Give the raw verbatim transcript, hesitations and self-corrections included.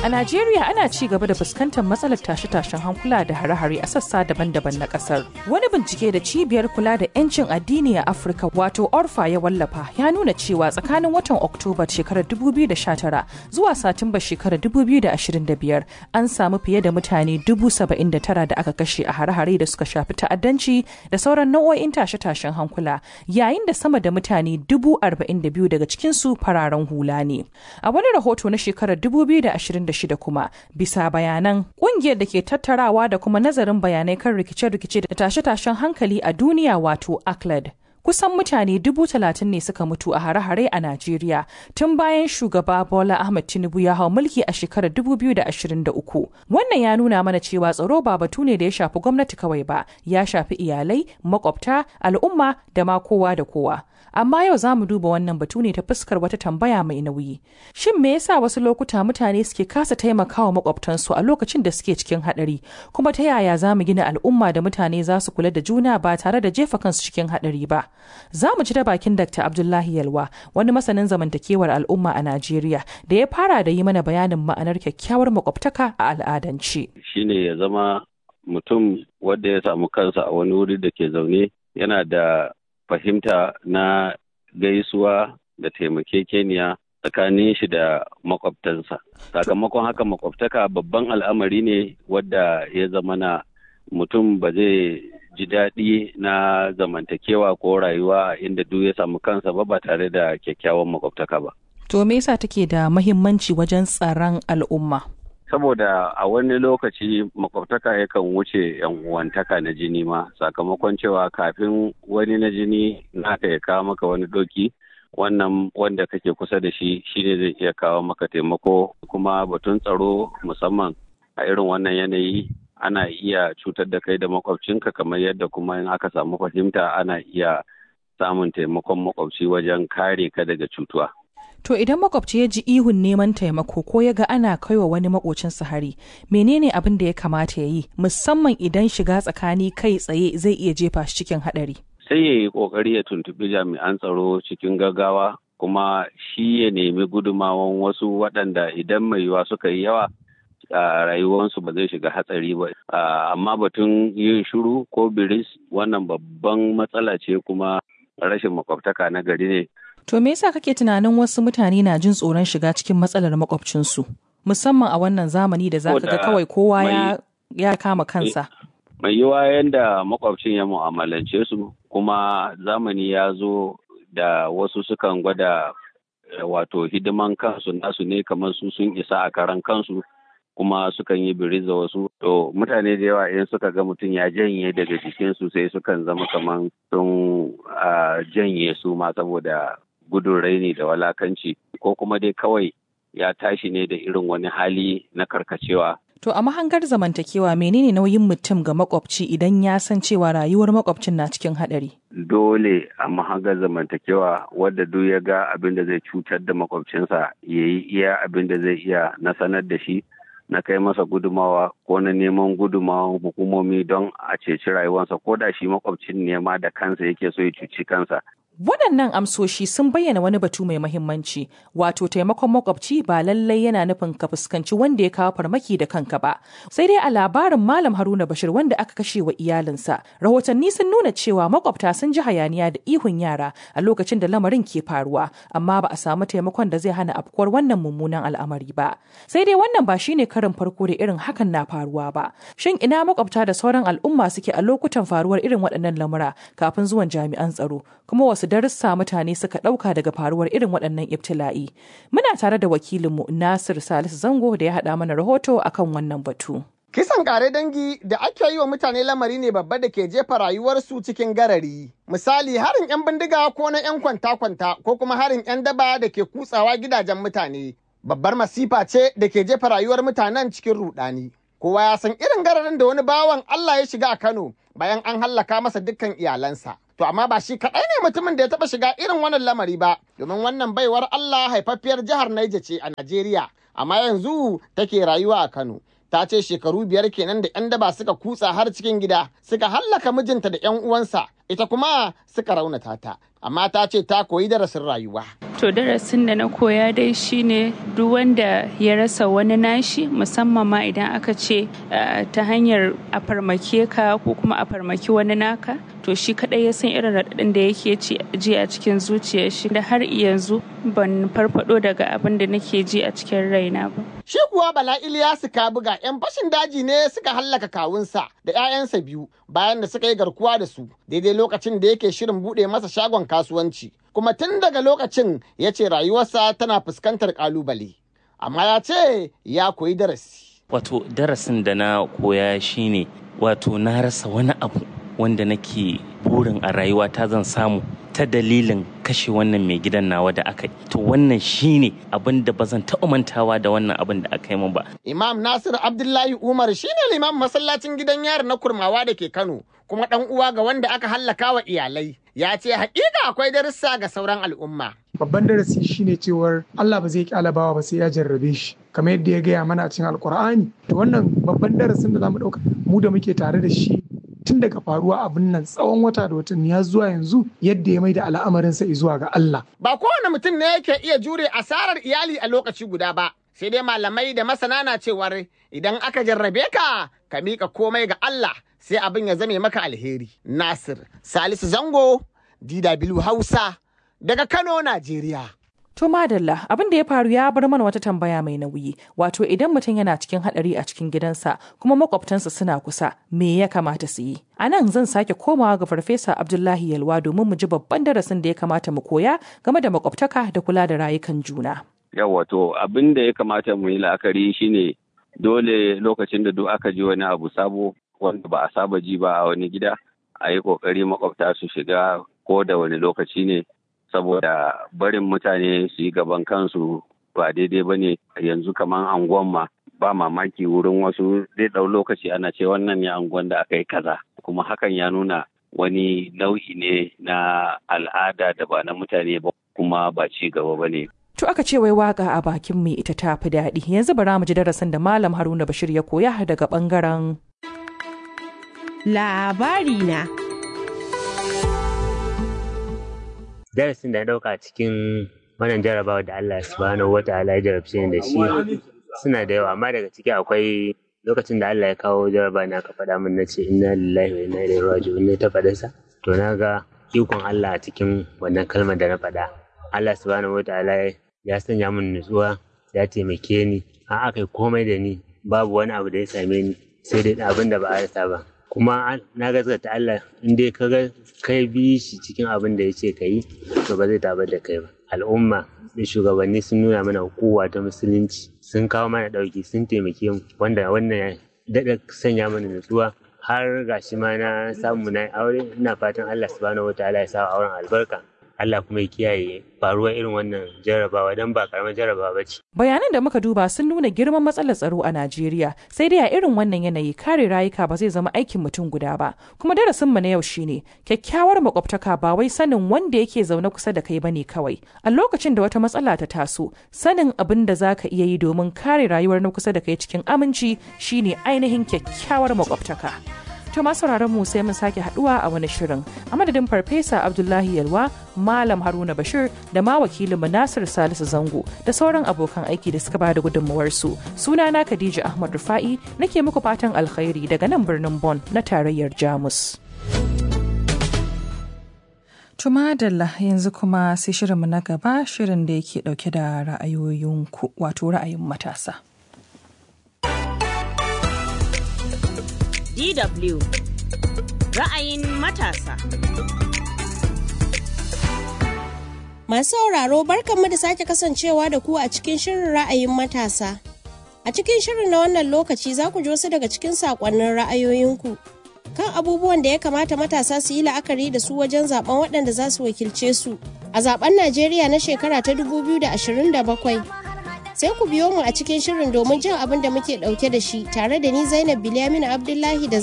A Najeriya ana ci gaba da fuskantar matsalar tashe-tashen hankula da hare-hare a sassa daban-daban na kasar. Wani bincike da cibiyar kula da 'yancin addini a Afirka wato Orfa ya wallafa ya nuna cewa tsakanin watan Oktoba shekarar dubu biyu da sha tara zuwa Satumba shekarar dubu biyu da ashirin da biyar an samu fiye da mutane dubu saba'in da tara da aka kashe a hare-hare da suka shafi ta'addanci da sauran nau'o'in tashe-tashen hankula, yayin da sama da mutane dubu arba'in da biyu daga cikinsu fararen hula ne. A wani rahoto na shekarar dubu biyu da ashirin da shida kuma bisa bayanan kungiyar da ke tattarawa da kuma nazarin bayanai kan rikice-rikice da tashe-tashen hankali a duniya wato A C L E D. Kusan mutane dubu talatin ne suka mutu a hare-hare a Najeriya tun bayan shugaba Bola Ahmed Tinubu ya hau mulki a shekarar dubu biyu da ashirin da uku. Wannan ya nuna mana cewa tsaro ba batu ne da ya shafi gwamnati kawai ba, ya shafi iyalai, makwabta, al'umma da ma kowa da kowa. Amma yau za mu duba wannan batu ne ta fuskar wata tambaya mai nauyi. Shin me yasa wasu lokuta mutane suke kasa taimakawa makwabtansu a lokacin da suke cikin haɗari? Kuma ta yaya za mu gina al'umma da mutane za su kula da juna ba tare da jefa kansu cikin haɗari ba? Za mu ci ta bakin Dakta Abdullahi Yalwa, wani masanin zamantakewar al'umma a Najeriya, da ya fara da yi mana bayanin ma'anar kyakkyawar makwabtaka a al'adance. Shine ya zama mutum wanda ya samu kansa a wani wuri da ke zaune yana da fahimta na gaisuwa da taimakekeniya tsakanin shi da makwabtansa. Sakamakon haka makwabtaka babban al'amari ne wadda ya zama na mutum ba zai ji daɗi na zamantakewa ko rayuwa inda duk ya samu kansa ba ba tare da kyakkyawan makwabtaka ba. To me yasa take da mahimmanci wajen tsaron al'umma? Saboda a wani lokaci makwabtaka yakan wuce yan uwantaka na jini ma, sakamakon cewa kafin wani na jini naka ya kawo maka wani doki, wannan wanda kake kusa da shi shine zai iya kawo maka taimako. Kuma batun tsaro musamman a irin wannan yanayi ana iya cutar da kai da makwabcinka, kamar yadda kuma in aka samu fahimta ana iya samun taimakon makwabci wajen kare ka daga cutuwa. To idan makwabci ya ji ihun neman taimako ko ya ga ana kaiwa wani makocinsa hari, menene abin da ya kamata ya yi, musamman idan shiga tsakani kai tsaye zai iya jefa shi cikin haɗari? Sai ya yi ƙoƙari ya tuntuɓi jami'an tsaro cikin gaggawa, kuma shi ya nemi gudumawan wasu waɗanda idan mai yiwuwa suka yi yawa a rayuwarsu ba zai shiga hatsari ba. Amma batun yin shiru ko biris wannan babban matsala ce, kuma rashin makwabtaka na gari ne. To me yasa kake tunanin wasu mutane na jin tsoron shiga cikin matsalar makwabcinsu, musamman a wannan zamani da zaka ga kawai kowa ya, ya kama kansa? Mai yiwa yanda makwabcin ya mu'amalance su, kuma zamani ya zo da wasu sukan gwada wato hidiman kansu nasu ne kamar su sun isa a karan kansu, kuma sukan yi biriza wasu. To mutane da yawa in suka ga mutum ya janye daga jikinsu sai sukan zama kamar sun janye su ma saboda gudun raini da walakanci, ko kuma dai kawai ya tashi ne da irin wani hali na karkacewa. To a mahangar zamantakewa menene nauyin mutum ga makwabci idan ya san cewa rayuwar makwabcin na cikin haɗari? Dole a mahangar zamantakewa wadda duk ya ga abin da zai cutar da makwabcinsa ya yi iya abin da zai iya na sanar da shi, na kai masa gudumawa ko na neman gudumawan hukumomi don a ceci rayuwarsa, ko da shi makwabcin ne ma da kansa yake so ya cuci kansa. Waɗannan amsoshi sun bayyana wani batu mai mahimmanci, wato taimakon makwabci ba lallai yana nufin ka fuskanci wanda ya kawo farmaki da kanka ba. Sai dai a labarin Malam Haruna Bashir wanda aka kashe wa iyalinsa, rahotanni sun nuna cewa makwabta sun ji hayaniya da ihun yara a lokacin da lamarin ke faruwa, amma ba a samu taimakon da zai hana afkuwar wannan mummunan al'amari ba. Sai dai wannan ba shine karin farko da irin hakan na faruwa ba. Shin ina makwabta da sauran al'umma suke a lokutan faruwar irin waɗannan lamura kafin zuwan jami'an tsaro? Kuma wasu darussa mutane suka ɗauka daga faruwar irin waɗannan ibtila'i? Muna tare da wakilinmu Nasir Salisu Zango da ya haɗa mana rahoto akan wannan batu. Kisan kare dangi da ake yi wa mutane lamari ne babba da ke jefa rayuwarsu cikin garari. Misali harin 'yan bindiga ko na 'yan kwanta-kwanta ko kuma harin 'yan daba da ke kutsawa gidajen mutane. Babbar masifa ce da ke jefa rayuwar mutanen cikin rudani. Kowa ya san irin gararin da wani bawan Allah ya shiga a Kano bayan an hallaka masa dukkan iyalansa. To amma ba shi kaɗai ne mutumin da ya taɓa shiga irin wannan lamari ba, domin wannan baiwar Allah haifaffiyar jihar Niger ce a Najeriya, amma yanzu take rayuwa a Kano. Ta ce shekaru biyar kenan da 'yan daba suka kutsa har cikin gida, suka hallaka mijinta da 'yan uwansa, ita kuma suka raunata ta, amma ta ce ta koyi darasin rayuwa. To darasin da na koya dai shine duk wanda ya rasa wani nashi, musamman ma idan aka ce uh, ta hanyar a farmake ka ko kuma a farmaki wani naka, to shi kadai ya san irin raɗaɗin da yake ji a cikin zuciyar shi, da har yanzu ban farfado daga abin da nake ji a cikin raina ba. Shi kuwa Bala Iliyasu Kabuga 'yan fashin daji ne suka hallaka kawunsa da 'ya'yansa biyu bayan da suka yi garkuwa da su daidai lokacin da yake shirin buɗe masa shagon kasuwanci. Kuma tun daga lokacin ya ce rayuwarsa tana fuskantar ƙalubale. Amma ya ce ya koyi darasi. Wato darasin da na koya shine wato na rasa wani abu wanda nake burin a rayuwa ta zan samu ta dalilin kashe wannan mai gidan nawa da aka yi. To wannan shine abin da ba zan taɓa mantawa da wannan abin da aka yi min ba. Imam Nasir Abdullahi Umar shine limamin masallacin gidan yari na Kurmawa da ke Kano, kuma ɗan uwa ga wanda aka hallaka wa iyalai. Ya ce haƙiƙa akwai darussa ga sauran al'umma. Babban darasi shine cewar Allah ba zai kyala bawa ba sai ya jarrabe shi, kamar yadda ya gaya mana a cikin Alƙur'ani. To wannan babban darasin da zamu ɗauka mu da muke tare da shi tun daga faruwa abin nan tsawon wata da watanni ya zuwa yanzu, yadda ya mai da al'amarinsa zuwa ga Allah. Ba kowane mutum ne yake iya jure asarar iyali a lokaci guda ba, sai dai malamai da masana na cewar idan aka jarrabe ka ka miƙa komai ga Allah sai abin ya zame maka alheri. Nasir Salisu Zango, D W Hausa, daga Kano, Najeriya. To madalla, abin da ya faru ya bar mana wata tambaya mai nauyi, wato idan mutum yana cikin hadari a cikin gidansa kuma makwabtansa suna kusa, me ya kamata su yi? A nan zan sake komawa ga Farfesa Abdullahi Yalwa domin mu ji babban darasin da ya kamata mu koya game da makwabtaka da kula da rayukan juna. Yawa, to abin da ya kamata mu yi la'akari shine dole lokacin da duk aka ji wani abu sabo wanda ba a saba ji ba a wani gida, a yi kokari makwabta su shiga ko da wani lokaci ne, saboda barin mutane su yi gaban kansu ba daidai ba ne. Yanzu kamar anguwan ma ba mamaki wurin wasu zai ɗau lokaci ana ce wannan ne anguwan da aka yi kaza, kuma hakan ya nuna wani nau'i ne na al'ada da ba na mutane ba, kuma ba ci gaba ba ne. To aka ce wai waka a bakin mai ita ta fi daɗi. Yanzu bara mu ji darasin da Malam Haruna Bashir ya koya daga ɓangaren labari na. Darasin da na ɗauka cikin wannan jarabawa da Allah subhanahu wata'ala ya jarabce ni da shi suna da yawa, amma daga ciki akwai lokacin da Allah ya kawo jaraba na ka faɗa min na ce inna lillahi wa inna ilaihi raji'un ne ta faɗinsa. To na ga ikon Allah a cikin wannan kalmar da na faɗa. Allah subhanahu wata'ala ya sanya min nutsuwa, ya taimake ni, an aka yi komai da ni, babu wani abu da ya same ni sai dai abin da ba a rasa ba. Kuma na gaskata Allah in dai ka kai bi shi cikin abin da ya ce ka yi, to ba zai tabar da kai ba. Al'umma da shugabanni sun nuna mana hukuma ta musulunci, sun kawo mana ɗauki, sun taimake mu, wanda wannan ya daɗa sanya mana nutsuwa har gashi ma na samu na aure. Ina fatan Allah subhanahu wataala ya sa auren albarka. Allah kuma ya kiyaye faruwar irin wannan jarrabawa don ba karamar jarrabawa ba ce. Bayanan da muka duba sun nuna girman matsalar tsaro a Najeriya, sai dai a irin wannan yanayi kare rayuka ba zai zama aikin mutum guda ba. Kuma darasin mu na yau shine kyakkyawar makwabtaka ba wai sanin wanda yake zaune kusa da kai bane kawai. A lokacin da wata matsala ta taso, sanin abin da zaka iya yi domin kare rayuwar na kusa da kai cikin aminci shine ainihin kyakkyawar makwabtaka. To masu mu sai mun sake haduwa a wani shirin. A madadin Farfesa Abdullahi Yalwa, Malam Haruna Bashir da ma wakilin Nasir Salisu Zango da sauran abokan aiki da suka bada gudunmawarsu. Sunana Khadija Ahmad Rufa'i nake muku fatan alkhairi daga nan birnin Bonn na tarayyar Jamus. Tumadalla yanzu kuma sai shirinmu na gaba, shirin da yake dauke da ra'ayoyinku, wato ra'ayin matasa. D W Ra'ayin matasa. Masu sauraro barkanmu da sake kasancewa da ku a cikin shirin ra'ayin matasa. A cikin shirin na wannan lokaci za ku ji wasu daga cikin saƙonnin ra'ayoyinku kan abubuwan da ya kamata matasa su yi la'akari da su wajen zaben waɗanda za su wakilce su a zaben Najeriya na shekara ta dubu biyu da ashirin da bakwai. Sai ku biyo mu a cikin shirin domin jin abin da muke ɗauke da shi tare da ni Zainab Bilyaminu Abdullahi da